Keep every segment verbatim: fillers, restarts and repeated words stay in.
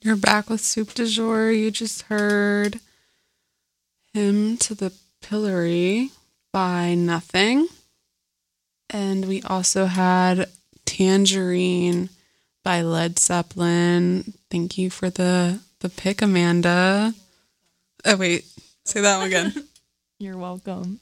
You're back with Soup du Jour. You just heard Hymn to the Pillory by Nothing. And we also had Tangerine by Led Zeppelin. Thank you for the, the pick, Amanda. Oh, wait. Say that one again. You're welcome.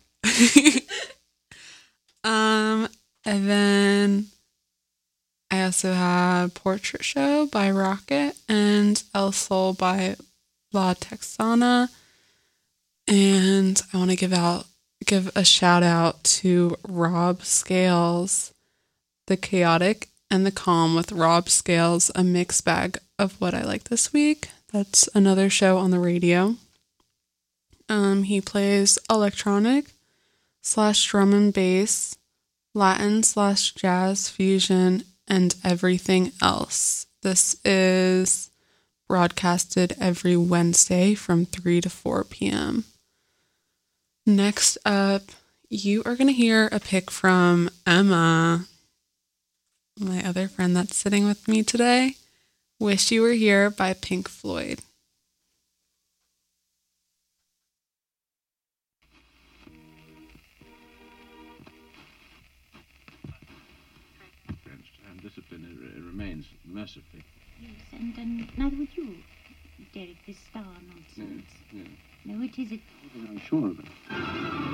um, and then I also had Portrait Show by Rocket and El Sol by La Texana. And I want to give out give a shout out to Rob Scales, The Chaotic and the Calm with Rob Scales, a mixed bag of what I like this week. That's another show on the radio. Um, he plays electronic slash drum and bass, Latin slash jazz fusion, and everything else. This is broadcasted every Wednesday from three to four p.m. Next up, you are going to hear a pick from Emma, my other friend that's sitting with me today. Wish You Were Here by Pink Floyd. And discipline it, it remains mercifully. Yes, and, and neither would you, Derek, this star nonsense. Yes, yes. No, it isn't. I'm sure of it.